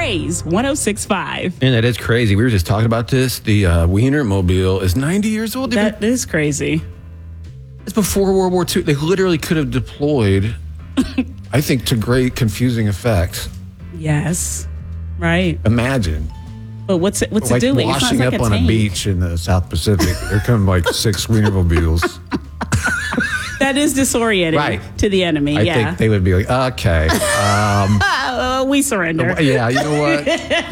Praise 106.5. And that is crazy. We were just talking about this. The Wienermobile is 90 years old. That is crazy. It's before World War II. They literally could have deployed, I think, to great confusing effects. Yes. Right. Imagine. But what's it like doing? Washing up on a beach in the South Pacific. There come like 6 Wienermobiles. That is disorienting to the enemy. I think they would be like, okay. We surrender. Yeah, you know what?